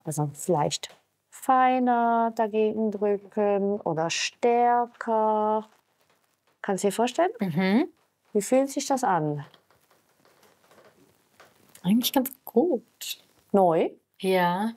Also vielleicht feiner dagegen drücken oder stärker. Kannst du dir vorstellen? Mhm. Wie fühlt sich das an? Eigentlich ganz gut. Neu? Ja.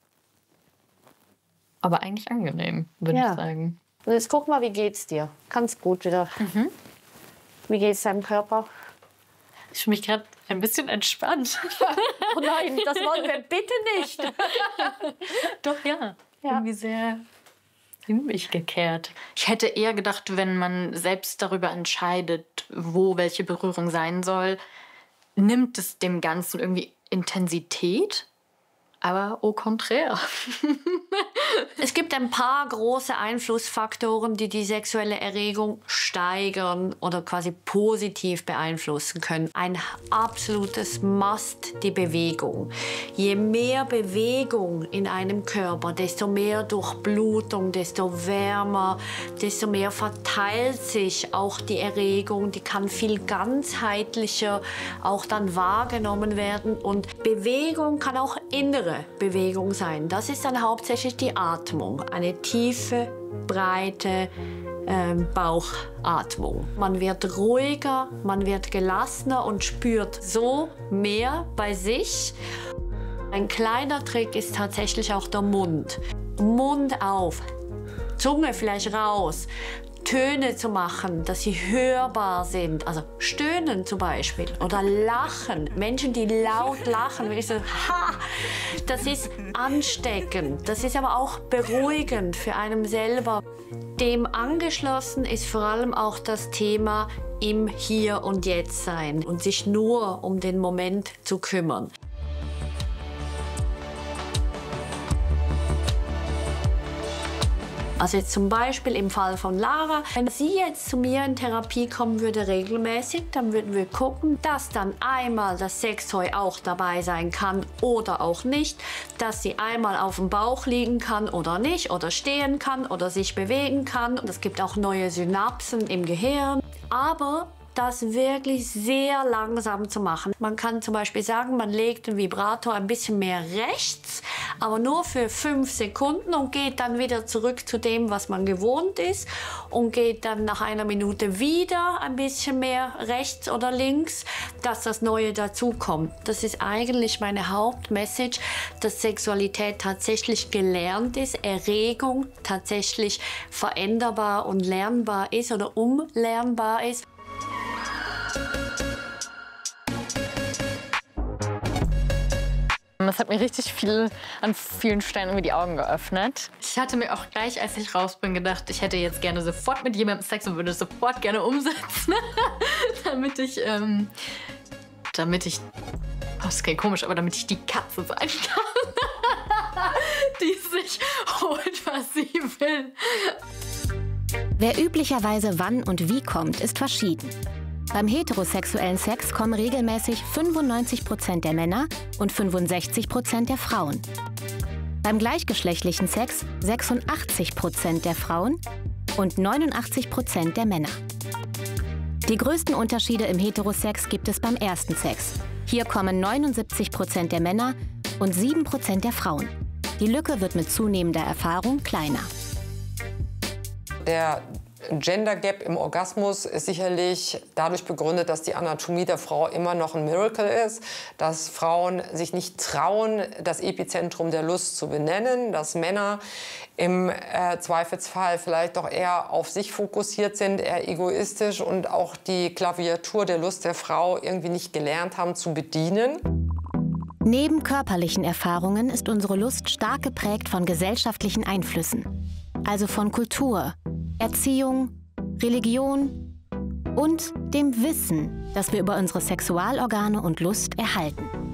Aber eigentlich angenehm, würde Ja. ich sagen. Und jetzt guck mal, wie geht's dir? Ganz gut wieder. Wie geht's deinem Körper? Ich fühle mich gerade ein bisschen entspannt. Oh nein, das wollen wir bitte nicht. Doch, ja. Ja. Irgendwie sehr in mich gekehrt. Ich hätte eher gedacht, wenn man selbst darüber entscheidet, wo welche Berührung sein soll, nimmt es dem Ganzen irgendwie Intensität. Aber au contraire. Es gibt ein paar große Einflussfaktoren, die die sexuelle Erregung steigern oder quasi positiv beeinflussen können. Ein absolutes Must, die Bewegung. Je mehr Bewegung in einem Körper, desto mehr Durchblutung, desto wärmer, desto mehr verteilt sich auch die Erregung. Die kann viel ganzheitlicher auch dann wahrgenommen werden. Und Bewegung kann auch innere Bewegung sein. Das ist dann hauptsächlich die Atmung. Eine tiefe, breite Bauchatmung. Man wird ruhiger, man wird gelassener und spürt so mehr bei sich. Ein kleiner Trick ist tatsächlich auch der Mund. Mund auf, Zunge vielleicht raus. Töne zu machen, dass sie hörbar sind. Also stöhnen zum Beispiel oder lachen. Menschen, die laut lachen, wenn ich so, ha, das ist ansteckend. Das ist aber auch beruhigend für einen selber. Dem angeschlossen ist vor allem auch das Thema im Hier und Jetzt sein und sich nur um den Moment zu kümmern. Also jetzt zum Beispiel im Fall von Lara, wenn sie jetzt zu mir in Therapie kommen würde regelmäßig, dann würden wir gucken, dass dann einmal das Sextoy auch dabei sein kann oder auch nicht, dass sie einmal auf dem Bauch liegen kann oder nicht oder stehen kann oder sich bewegen kann. Und es gibt auch neue Synapsen im Gehirn, aber das wirklich sehr langsam zu machen. Man kann zum Beispiel sagen, man legt den Vibrator ein bisschen mehr rechts, aber nur für 5 Sekunden und geht dann wieder zurück zu dem, was man gewohnt ist und geht dann nach einer Minute wieder ein bisschen mehr rechts oder links, dass das Neue dazukommt. Das ist eigentlich meine Hauptmessage, dass Sexualität tatsächlich gelernt ist, Erregung tatsächlich veränderbar und lernbar ist oder umlernbar ist. Das hat mir richtig viel an vielen Stellen irgendwie die Augen geöffnet. Ich hatte mir auch gleich, als ich raus bin, gedacht, ich hätte jetzt gerne sofort mit jemandem Sex und würde es sofort gerne umsetzen, damit ich, das klingt komisch, aber damit ich die Katze sein kann, die sich holt, was sie will. Wer üblicherweise wann und wie kommt, ist verschieden. Beim heterosexuellen Sex kommen regelmäßig 95% der Männer und 65% der Frauen. Beim gleichgeschlechtlichen Sex 86% der Frauen und 89% der Männer. Die größten Unterschiede im Heterosex gibt es beim ersten Sex. Hier kommen 79% der Männer und 7% der Frauen. Die Lücke wird mit zunehmender Erfahrung kleiner. Der Gender Gap im Orgasmus ist sicherlich dadurch begründet, dass die Anatomie der Frau immer noch ein Miracle ist, dass Frauen sich nicht trauen, das Epizentrum der Lust zu benennen, dass Männer im Zweifelsfall vielleicht doch eher auf sich fokussiert sind, eher egoistisch und auch die Klaviatur der Lust der Frau irgendwie nicht gelernt haben zu bedienen. Neben körperlichen Erfahrungen ist unsere Lust stark geprägt von gesellschaftlichen Einflüssen, also von Kultur, Erziehung, Religion und dem Wissen, das wir über unsere Sexualorgane und Lust erhalten.